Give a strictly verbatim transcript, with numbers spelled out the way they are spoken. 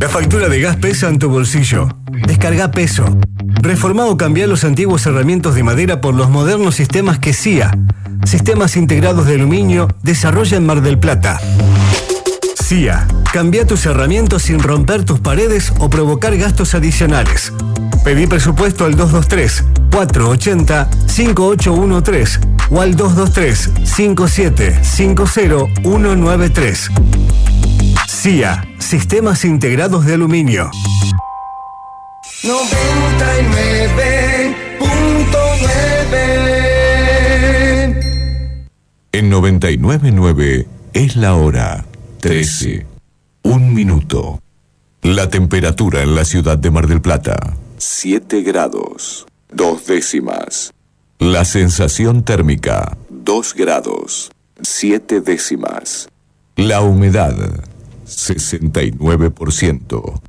La factura de gas pesa en tu bolsillo. Descarga Peso. Reformá o cambiá los antiguos herramientas de madera por los modernos sistemas que C I A, Sistemas Integrados de Aluminio, desarrolla en Mar del Plata. C I A. Cambia tus herramientas sin romper tus paredes o provocar gastos adicionales. Pedí presupuesto al dos dos tres, cuatro ocho cero, cinco ocho uno tres o al dos dos tres, cinco siete cinco cero uno nueve tres. C I A. Sistemas Integrados de Aluminio. noventa y nueve punto nueve. En noventa y nueve punto nueve es la hora trece. Un minuto. La temperatura en la ciudad de Mar del Plata, siete grados, dos décimas. La sensación térmica, dos grados, siete décimas. La humedad, sesenta y nueve por ciento.